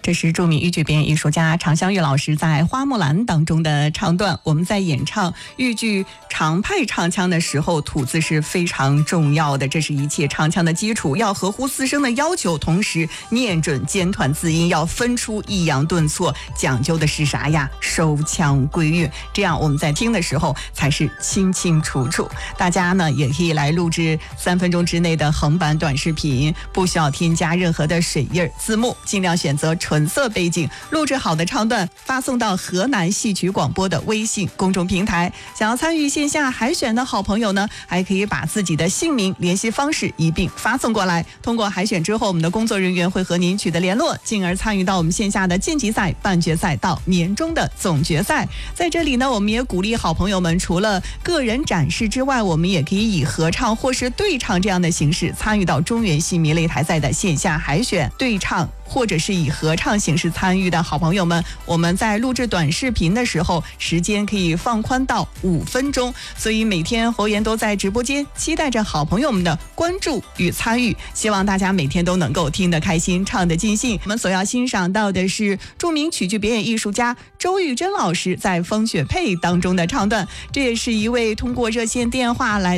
这是著名豫剧表演艺术家常香玉老师在《花木兰》当中的唱段。我们在演唱豫剧常派唱腔的时候，吐字是非常重要的，这是一切唱腔的基础，要合乎四声的要求，同时念准尖团字音，要分出抑扬顿挫，讲究的是啥呀？收腔归韵，这样我们在听的时候才是清清楚楚。大家呢也可以来录制3分钟之内的横版短视频，不需要添加任何的水印字幕，尽量选择纯色背景，录制好的唱段发送到河南戏曲广播的微信公众平台。想要参与线下海选的好朋友呢，还可以把自己的姓名、联系方式一并发送过来。通过海选之后，我们的工作人员会和您取得联络，进而参与到我们线下的晋级赛、半决赛到年终的总决赛。在这里呢，我们也鼓励好朋友们，除了个人展示之外，我们也可以以合唱或是对唱这样的形式参与到中原戏迷擂台赛的线下海选。对唱或者是以合唱形式参与的好朋友们，我们在录制短视频的时候，时间可以放宽到5分钟，所以每天侯岩都在直播间期待着好朋友们的关注与参与，希望大家每天都能够听得开心，唱得尽兴。我们所要欣赏到的是著名曲剧表演艺术家周玉珍老师在《风雪配》当中的唱段，这也是一位通过热线电话来